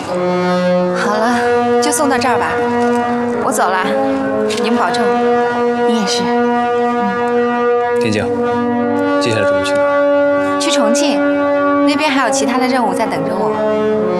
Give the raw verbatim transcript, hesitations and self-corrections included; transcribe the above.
好了，就送到这儿吧，我走了，您保重。你也是。 田静，接下来准备去哪儿？ 去重庆，那边还有其他的任务在等着我。